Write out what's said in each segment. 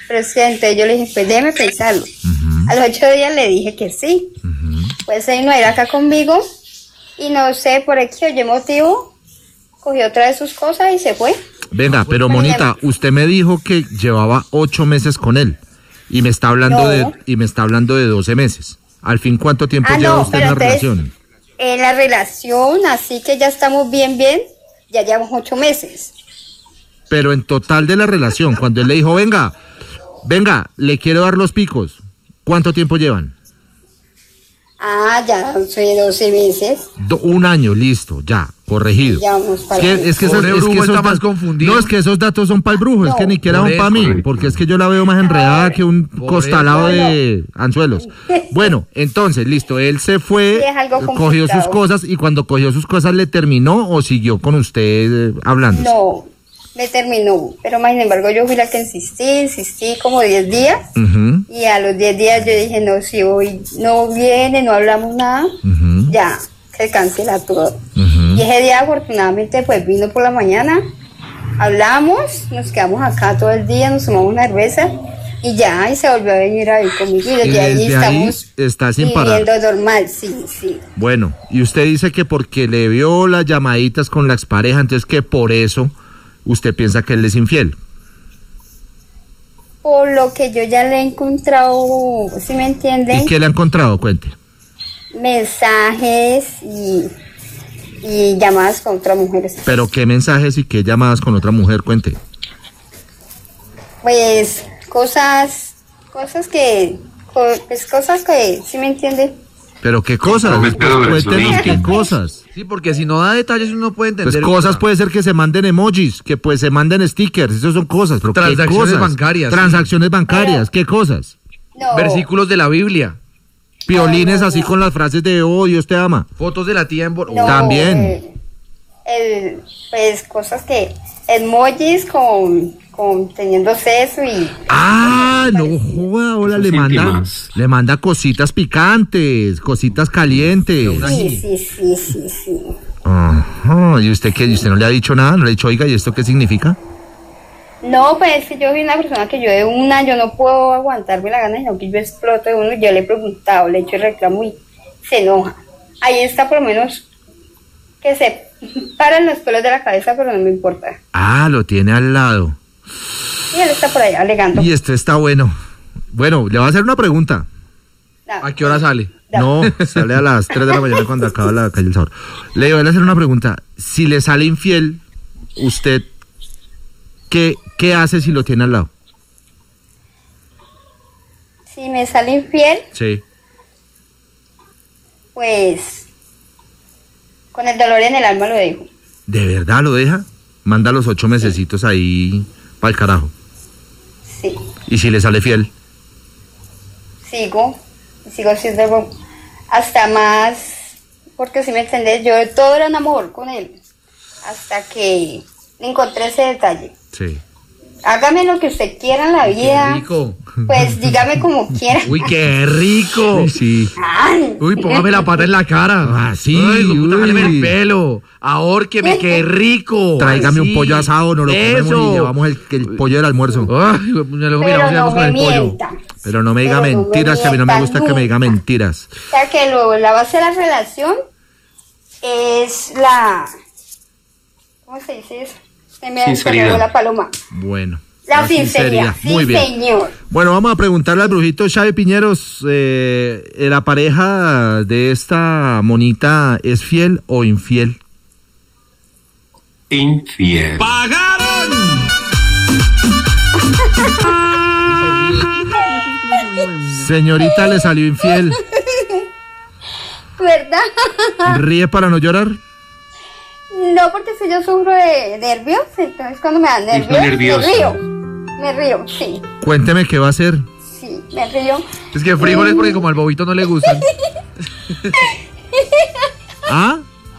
Pero es que entonces yo le dije, pues déjeme pensarlo. A los 8 días le dije que sí. Pues él no era acá conmigo y no sé por qué oye motivo, cogió otra de sus cosas y se fue. Venga, pero Monita, usted me dijo que llevaba 8 meses con él y me está hablando de 12 meses. Al fin, ¿cuánto tiempo lleva usted en la relación? En la relación, así que ya estamos bien, ya llevamos 8 meses. Pero en total de la relación, cuando él le dijo, venga, le quiero dar los picos, ¿cuánto tiempo llevan? Ya soy 12 meses. 1 año, listo, ya, corregido. Ya vamos para es que esos más confundido. No, es que esos datos son para el brujo, es que ni siquiera son para mí, porque es que yo la veo más enredada que un costalado de anzuelos. Bueno, entonces, listo, él se fue, cogió sus cosas, y cuando cogió sus cosas, ¿le terminó o siguió con usted hablando? No, me terminó, pero más sin embargo yo fui la que insistí como 10 días, y a los 10 días yo dije, no, si hoy no viene, no hablamos nada, ya, se cancela todo. Y ese día afortunadamente pues vino por la mañana, hablamos, nos quedamos acá todo el día, nos tomamos una cerveza, y ya, y se volvió a venir a vivir conmigo, y desde ahí estamos está sin parar. viviendo normal, sí. Bueno, y usted dice que porque le vio las llamaditas con la expareja, entonces que por eso usted piensa que él es infiel. Por lo que yo ya le he encontrado, ¿sí me entienden? ¿Y qué le ha encontrado? Cuente. Mensajes y llamadas con otras mujeres. ¿Pero qué mensajes y qué llamadas con otra mujer? Cuente. Pues cosas que, ¿sí me entiende? ¿Pero qué cosas? Cuéntenos qué cosas. Sí, porque si no da detalles uno puede entender. Pues cosas puede ser que se manden emojis, que pues se manden stickers, eso son cosas. Pero transacciones ¿qué cosas? bancarias. Transacciones bancarias, ¿qué cosas? No. Versículos de la Biblia. Piolines así con las frases de oh, Dios te ama. Fotos de la tía en No, también. Pues cosas que, emojis con teniendo sexo y... No joda, ahora le manda cositas picantes, cositas calientes. Sí. Ajá, ¿y usted qué? ¿Y usted no le ha dicho nada? ¿No le ha dicho, oiga, ¿y esto qué significa? No, pues yo soy una persona que yo no puedo aguantarme la gana, sino que yo exploto de uno. Yo le he preguntado, le he hecho el reclamo y se enoja. Ahí está por lo menos que se paran los pelos de la cabeza, pero no me importa. Lo tiene al lado. Y él está por allá alegando. Y esto está bueno. Bueno, le voy a hacer una pregunta. ¿A qué hora sale? No, sale a las 3 de la mañana cuando acaba la calle El Sabor. Le voy a hacer una pregunta. Si le sale infiel, usted, ¿qué hace si lo tiene al lado? Si me sale infiel, Sí. pues con el dolor en el alma lo dejo. ¿De verdad lo deja? Manda los 8 mesecitos ahí para el carajo. Sí. ¿Y si le sale fiel? Sigo siendo hasta más, porque si me entendés, yo todo era un amor con él, hasta que encontré ese detalle. Sí. Hágame lo que usted quiera en la vida. Qué rico. Pues dígame como quiera. Uy, qué rico. Uy, sí. Ay. Uy, póngame la pata en la cara. Sí. Ay, puta, jáleme el pelo. Ahórqueme, qué rico. Tráigame un pollo asado, nos lo comemos Eso. y llevamos el pollo del almuerzo. Ay, luego Pero miramos no con me el pollo. mienta. Pero no me diga Pero no me mentiras, que a mí no me mientan gusta que me diga nunca. mentiras. O sea que la base de la relación es ¿cómo se dice eso? Se me fue la paloma. Bueno. La sinceridad. Muy Sí, bien. señor. Bueno, vamos a preguntarle al brujito Xavi Piñeros, ¿la pareja de esta monita es fiel o infiel? Infiel. Señorita, ¿le salió infiel? ¿Verdad? ¿Ríe para no llorar? No, porque si yo sufro de nervios, entonces cuando me dan nervios, me río, sí, Cuénteme qué va a hacer. sí, me río. Es que frijoles porque como al bobito no le gustan. ¿Ah?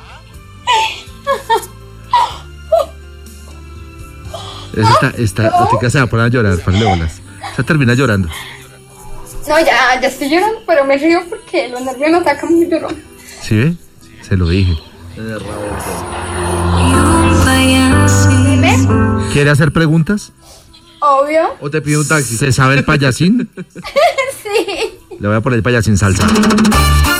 Esta tica se va a poner a llorar, parle bolas. Se termina llorando. No, ya estoy llorando, pero me río porque los nervios me atacan muy duro. ¿Sí ve? Se lo dije. Dime. ¿Quiere hacer preguntas? Obvio. ¿O te pido un taxi? ¿Se sabe el payasín? Sí. Le voy a poner el payasín salsa.